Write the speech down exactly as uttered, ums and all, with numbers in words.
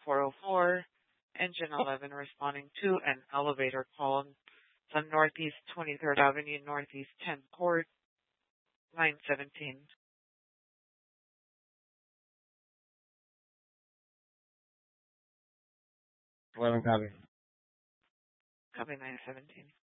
four oh four, engine eleven responding to an elevator call on Northeast twenty-third Avenue, Northeast tenth Court, nine seventeen. eleven copy. Copy nine seventeen.